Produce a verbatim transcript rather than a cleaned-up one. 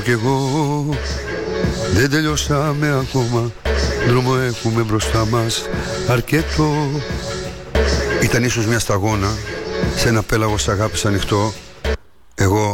Κι εγώ δεν τελειώσαμε ακόμα, δρόμο έχουμε μπροστά μας αρκετό. Ήταν ίσως μια σταγόνα σε ένα πέλαγος αγάπης ανοιχτό. Εγώ